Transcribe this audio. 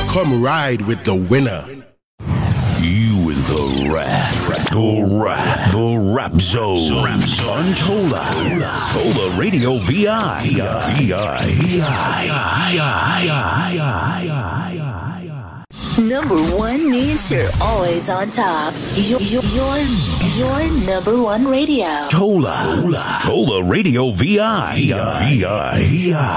Come ride with the winner. You in the rap zone. On Tola Radio VI. Number one means you're always on top. Your number one radio. Tola Radio VI.